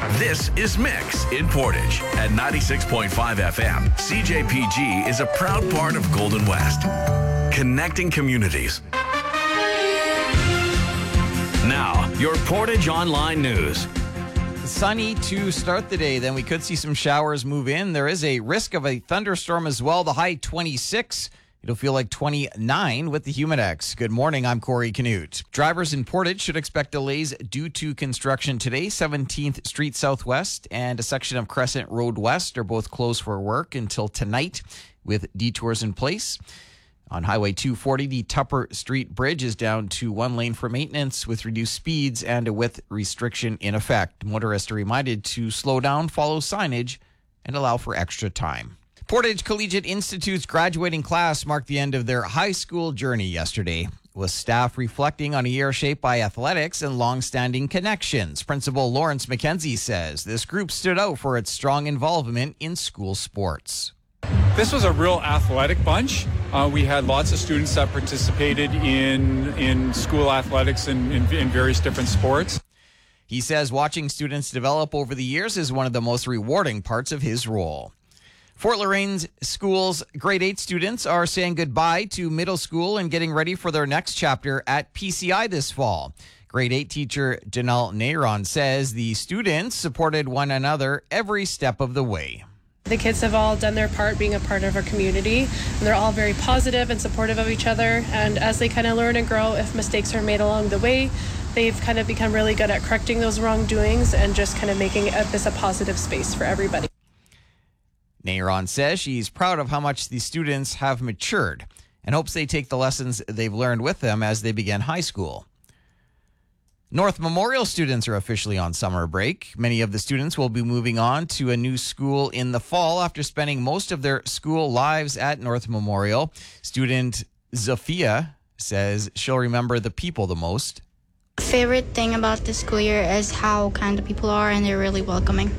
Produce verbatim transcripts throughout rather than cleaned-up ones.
This is Mix in Portage at ninety-six point five F M. C J P G is a proud part of Golden West, connecting communities. Now, your Portage Online News. Sunny to start the day, then we could see some showers move in. There is a risk of a thunderstorm as well. The high twenty-six. It'll feel like twenty-nine with the Humidex. Good morning, I'm Corey Canute. Drivers in Portage should expect delays due to construction today. seventeenth Street Southwest and a section of Crescent Road West are both closed for work until tonight with detours in place. On Highway two forty, the Tupper Street Bridge is down to one lane for maintenance with reduced speeds and a width restriction in effect. Motorists are reminded to slow down, follow signage, and allow for extra time. Portage Collegiate Institute's graduating class marked the end of their high school journey yesterday, with staff reflecting on a year shaped by athletics and long-standing connections. Principal Lawrence McKenzie says this group stood out for its strong involvement in school sports. This was a real athletic bunch. Uh, we had lots of students that participated in in school athletics and in, in various different sports. He says watching students develop over the years is one of the most rewarding parts of his role. Fort Lorain's schools grade eight students are saying goodbye to middle school and getting ready for their next chapter at P C I this fall. Grade eight teacher Janelle Neyron says the students supported one another every step of the way. The kids have all done their part being a part of our community, and they're all very positive and supportive of each other. And as they kind of learn and grow, if mistakes are made along the way, they've kind of become really good at correcting those wrongdoings and just kind of making it, this a positive space for everybody. Neyron says she's proud of how much the students have matured and hopes they take the lessons they've learned with them as they begin high school. North Memorial students are officially on summer break. Many of the students will be moving on to a new school in the fall after spending most of their school lives at North Memorial. Student Zafia says she'll remember the people the most. Favorite thing about this school year is how kind the people are, and they're really welcoming.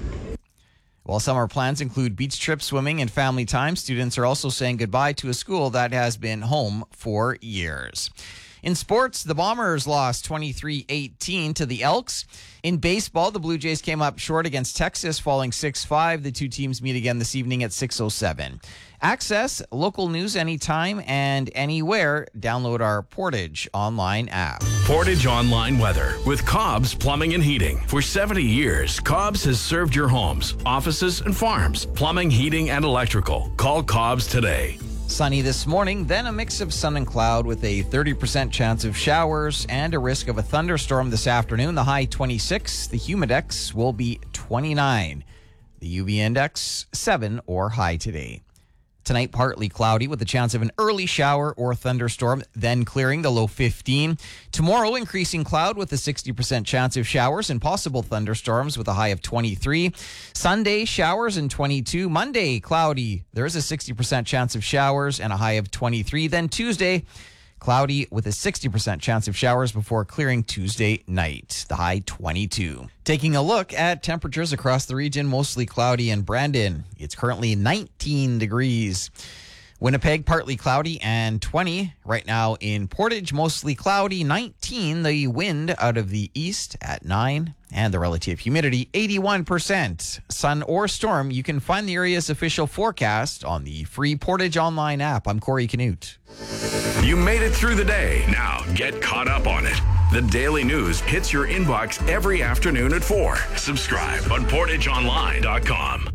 While summer plans include beach trips, swimming, and family time, students are also saying goodbye to a school that has been home for years. In sports, the Bombers lost twenty-three eighteen to the Elks. In baseball, the Blue Jays came up short against Texas, falling six five. The two teams meet again this evening at six oh seven. Access local news anytime and anywhere. Download our Portage Online app. Portage Online Weather with Cobb's Plumbing and Heating. For seventy years, Cobb's has served your homes, offices, and farms. Plumbing, heating, and electrical. Call Cobb's today. Sunny this morning, then a mix of sun and cloud with a thirty percent chance of showers and a risk of a thunderstorm this afternoon. The high twenty-six. The Humidex will be twenty-nine. The U V index seven or high today. Tonight, partly cloudy with a chance of an early shower or thunderstorm, then clearing, the low fifteen. Tomorrow, increasing cloud with a sixty percent chance of showers and possible thunderstorms with a high of twenty-three. Sunday, showers and twenty-two. Monday, cloudy. There is a sixty percent chance of showers and a high of twenty-three. Then Tuesday, cloudy with a sixty percent chance of showers before clearing Tuesday night. The high twenty-two. Taking a look at temperatures across the region, mostly cloudy in Brandon. It's currently nineteen degrees. Winnipeg, partly cloudy and twenty. Right now in Portage, mostly cloudy, nineteen. The wind out of the east at nine. And the relative humidity, eighty-one percent. Sun or storm, you can find the area's official forecast on the free Portage Online app. I'm Corey Canute. You made it through the day. Now get caught up on it. The Daily News hits your inbox every afternoon at four. Subscribe on portage online dot com.